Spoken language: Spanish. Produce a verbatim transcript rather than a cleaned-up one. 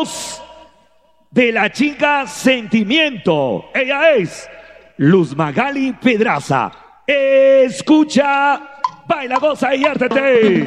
voz de la chica Sentimiento. Ella es Luz Magali Pedraza. Escucha, baila, goza y ártete.